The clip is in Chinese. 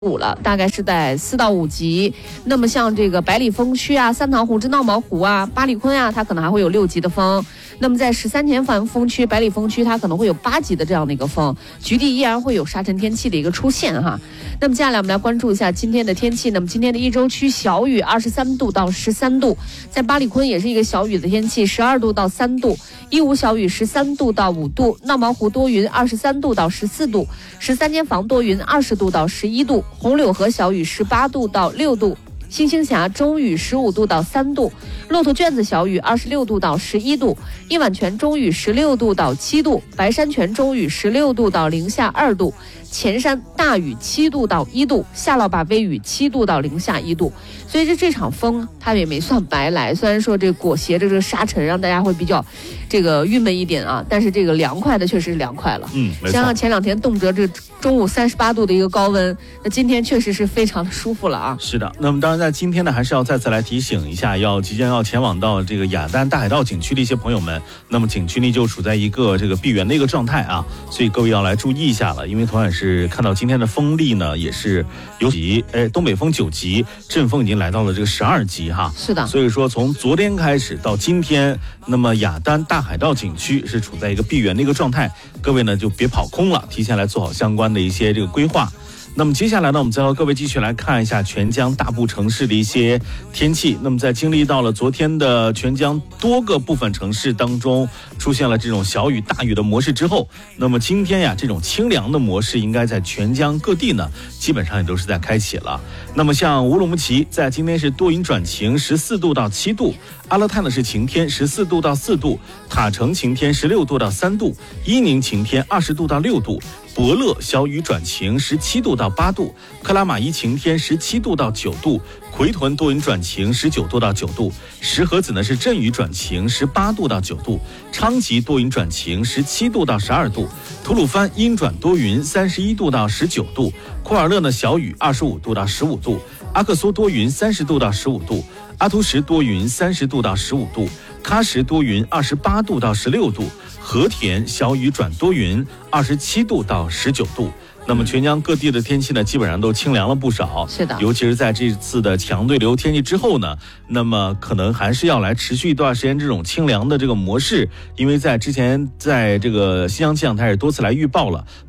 5了，大概是在4到5级。那么像这个百里风区啊、三塘湖至闹毛湖啊、八里坤啊，它可能还会有6级的风。那么在13前风区、百里风区，它可能会有8级的这样的一个风，局地依然会有沙尘天气的一个出现哈。那么接下来我们来关注一下今天的天气。那么今天的一周区小雨23度到13度，在八里坤也是一个小雨的天气，12度到3度；义乌小雨13度到5度，闹毛湖多云23度到14度，13间房多云20度到11度。红柳河小雨18度到6度，星星峡中雨15度到3度，骆驼圈子小雨26度到11度，一碗泉中雨16度到7度，白山泉中雨16度到零下2度，前山大雨7度到1度，下涝把微雨7度到零下1度。所以这场风它也没算白来，虽然说这裹挟着这个沙尘让大家会比较这个郁闷一点啊，但是这个凉快的确实是凉快了。想想前2天动辄这中午38度的一个高温，那今天确实是非常的舒服了啊。 是的，那么当然在今天呢，还是要再次来提醒一下，即将要前往到这个雅丹大海盗景区的一些朋友们，那么景区呢就处在一个这个闭园的一个状态啊，所以各位要来注意一下了，因为同样是看到今天的风力呢也是有级，东北风9级，阵风已经来到了这个12级哈。 是的， 所以说从昨天开始到今天，那么雅丹大海盗景区是处在一个闭园的一个状态，各位呢就别跑空了，提前来做好相关的一些这个规划。那么接下来呢，我们再和各位继续来看一下全江大部城市的一些天气。那么在经历到了昨天的全江多个部分城市当中出现了这种小雨大雨的模式之后，那么今天呀，这种清凉的模式应该在全江各地呢基本上也都是在开启了。那么像乌鲁木齐在今天是多云转晴14度到7度，阿勒泰呢是晴天14度到4度，塔城晴天16度到3度，伊宁晴天20度到6度，博乐小雨转晴17度到8度，克拉玛依晴天17度到9度，奎屯多云转晴19度到9度，石河子呢是阵雨转晴18度到9度，昌吉多云转晴17度到12度，吐鲁番阴转多云31度到19度，库尔勒呢小雨25度到15度，阿克苏多云30度到15度，阿图什多云30度到15度，喀什多云28度到16度，和田小雨转多云27度到19度。那么全江各地的天气呢基本上都清凉了不少。 是的， 尤其是在这次的强对流天气之后呢，那么可能还是要来持续一段时间这种清凉的这个模式，因为在之前在这个西洋气象台也多次来预报了，